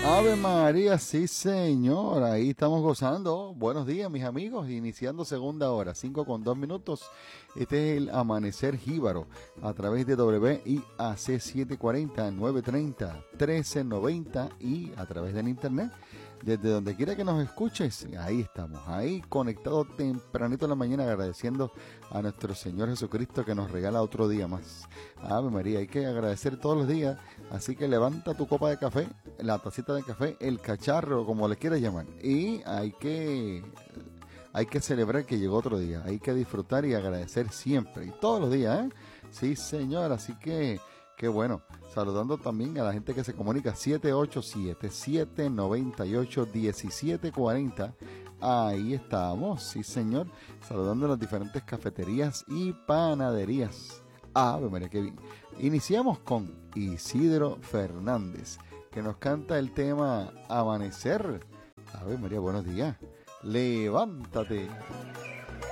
Ave María, sí señor, ahí estamos gozando. Buenos días mis amigos, iniciando segunda hora, 5:02. Este es el Amanecer Jíbaro, a través de WIAC 740, 930, 1390 y a través del internet. Desde donde quiera que nos escuches, ahí estamos, ahí conectados tempranito en la mañana, agradeciendo a nuestro Señor Jesucristo que nos regala otro día más. Ave María, hay que agradecer todos los días, así que levanta tu copa de café, la tacita de café, el cacharro, como le quieras llamar, y hay que celebrar que llegó otro día, hay que disfrutar y agradecer siempre, y todos los días, ¿eh? Sí, señor, así que qué bueno. Saludando también a la gente que se comunica 787-798-1740. Ahí estamos, sí señor. Saludando a las diferentes cafeterías y panaderías. Ave María, qué bien. Iniciamos con Isidro Fernández, que nos canta el tema Amanecer. Ave María, buenos días. Levántate.